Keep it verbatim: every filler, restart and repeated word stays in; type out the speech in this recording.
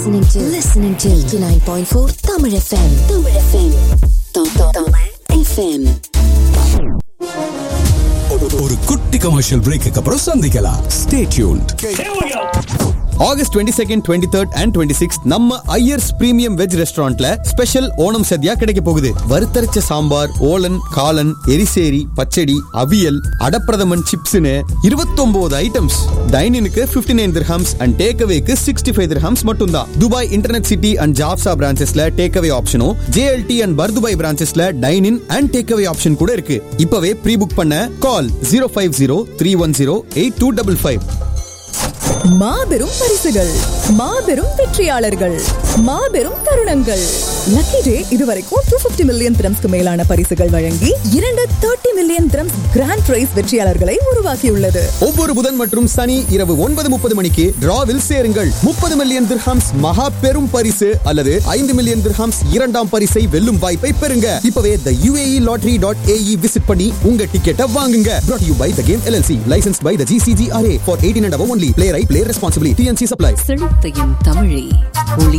listening to listening to eighty-nine point four Tamil F M. Tamil F M. Tamil F M. ஒரு குட்டி commercial brake அப்புறம் சந்திக்கலாம். Stay tuned. August twenty second, twenty third and twenty sixth நம்ம Iyers premium veg ரெஸ்டாரண்ட்ல special Onam Sathya கிடைக்க போகுது. வறுத்தரைச்ச சாம்பார், ஓலன், காளான், எரிசேரி, பச்சடி, அவியல், அடப்பிரதமன் சிப்ஸ்னு இருபத்தொன்பது items. டைனினுக்கு fifty nine dirhams and take அவேக்கு sixty five dirhams மட்டும் தான். Dubai internet city and ஜாப்சா பிரான்ச்சஸ்ல take away ஆப்ஷனும், JLT and Bur Dubai பிரான்ச்சஸ்ல time in and take away option கூட இருக்கு. இப்பவே ப்ரீ புக் பண்ண கால் zero five zero three one zero eight two double five. மாபெரும் பரிசுகள், மாபெரும் வெற்றியாளர்கள், மாபெரும் தருணங்கள். லக்கி டே இதுவரைக்கும் two hundred fifty மில்லியன் திரம்ஸ்க்கு மேலான பரிசுகள் வழங்கி இரண்டு thirty million dirhams grand price வெற்றியாளர்களை உருவாக்கியுள்ளது. ஒவ்வொரு புதன் மற்றும் சனி இரவு ஒன்பது முப்பது மணிக்கு டிராவில் சேருங்கள். முப்பது மில்லியன் திர்ஹம்ஸ் மகா பெரும் பரிசு அல்லது ஐந்து மில்லியன் திர்ஹம்ஸ் இரண்டாம் பரிசை வெல்லும் வாய்ப்பை பெறுங்க. இப்பவே the U A E lottery dot A E visit பண்ணி உங்க டிக்கெட்டை வாங்குங்க. brought to you by the Game L L C, licensed by the G C G R A for eighteen and above only. Play right, play responsibly. T N C supply. செழித்தையும் தமிழே ஒளி